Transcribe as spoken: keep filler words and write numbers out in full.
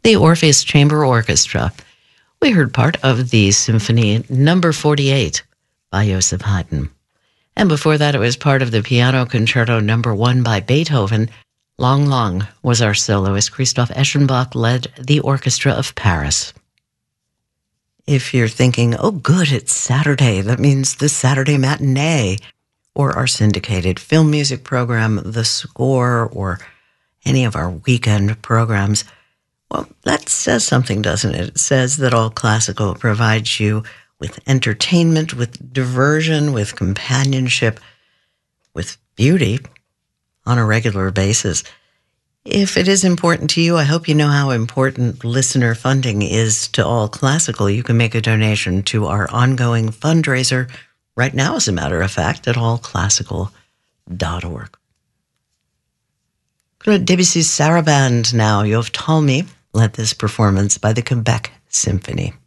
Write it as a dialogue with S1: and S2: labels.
S1: the Orpheus Chamber Orchestra. We heard part of the Symphony Number forty-eight by Joseph Haydn. And before that, it was part of the Piano Concerto Number one by Beethoven. Long Long was our soloist. Christoph Eschenbach led the Orchestra of Paris. If you're thinking, oh good, it's Saturday, that means the Saturday matinee, or our syndicated film music program, The Score, or any of our weekend programs, well, that says something, doesn't it? It says that all classical provides you with entertainment, with diversion, with companionship, with beauty on a regular basis. If it is important to you, I hope you know how important listener funding is to all classical. You can make a donation to our ongoing fundraiser right now, as a matter of fact, at all classical dot org. Go to Debussy's Sarabande now. You've told me, led this performance by the Quebec Symphony.